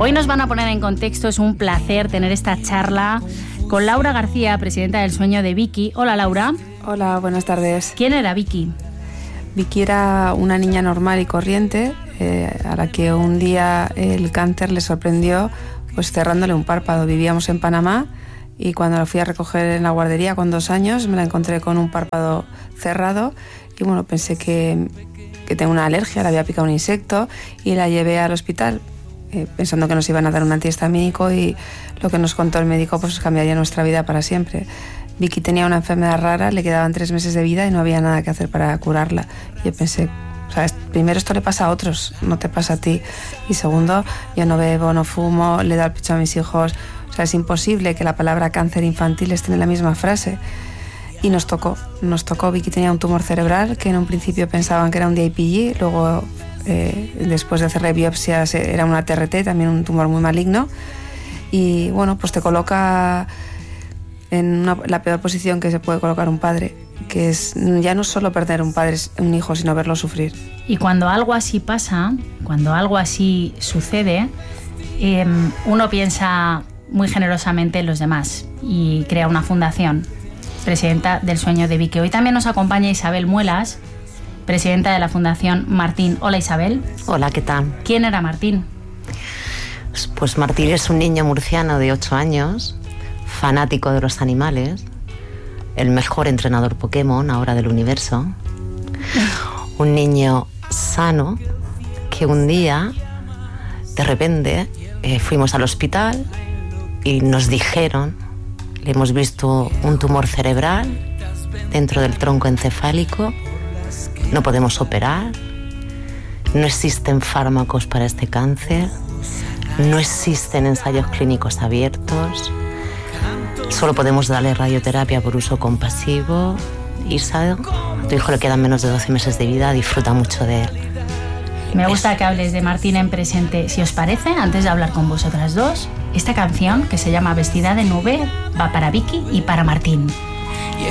Hoy nos van a poner en contexto, es un placer tener esta charla con Laura García, presidenta del Sueño de Vicky. Hola, Laura. Hola, buenas tardes. ¿Quién era Vicky? Vicky era una niña normal y corriente, a la que un día el cáncer le sorprendió pues cerrándole un párpado. Vivíamos en Panamá y cuando la fui a recoger en la guardería con 2 años me la encontré con un párpado cerrado y bueno, pensé que tengo una alergia, le había picado un insecto y la llevé al hospital pensando que nos iban a dar un antihistamínico y lo que nos contó el médico pues cambiaría nuestra vida para siempre. Vicky tenía una enfermedad rara, le quedaban 3 meses de vida y no había nada que hacer para curarla. Y yo pensé, ¿sabes? Primero, esto le pasa a otros, no te pasa a ti. Y segundo, yo no bebo, no fumo, le doy el pecho a mis hijos. O sea, es imposible que la palabra cáncer infantil esté en la misma frase. Y nos tocó. Vicky tenía un tumor cerebral que en un principio pensaban que era un DIPG, luego después de hacerle biopsias era una TRT, también un tumor muy maligno. Y bueno, pues te coloca en la peor posición que se puede colocar un padre, que es ya no solo perder un hijo, sino verlo sufrir. Y cuando algo así pasa, cuando algo así sucede, uno piensa muy generosamente en los demás y crea una fundación, presidenta del Sueño de Vicky. Hoy también nos acompaña Isabel Muelas, presidenta de la Fundación Martín. Hola, Isabel. Hola, ¿qué tal? ¿Quién era Martín? Pues Martín es un niño murciano de 8 años, fanático de los animales, el mejor entrenador Pokémon ahora del universo, un niño sano que un día, de repente, fuimos al hospital y nos dijeron, le hemos visto un tumor cerebral dentro del tronco encefálico, no podemos operar, no existen fármacos para este cáncer, no existen ensayos clínicos abiertos, solo podemos darle radioterapia por uso compasivo. Isa, a tu hijo le quedan menos de 12 meses de vida, disfruta mucho de él. Me gusta que hables de Martín en presente. Si os parece, antes de hablar con vosotras dos, esta canción, que se llama Vestida de nube, va para Vicky y para Martín.